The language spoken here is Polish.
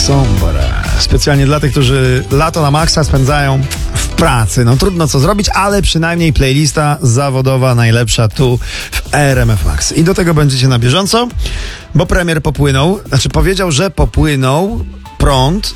Sombra. Specjalnie dla tych, którzy lato na maksa spędzają w pracy. No trudno co zrobić, ale przynajmniej playlista zawodowa najlepsza tu w RMF Max. I do tego będziecie na bieżąco, bo premier popłynął, powiedział, że popłynął prąd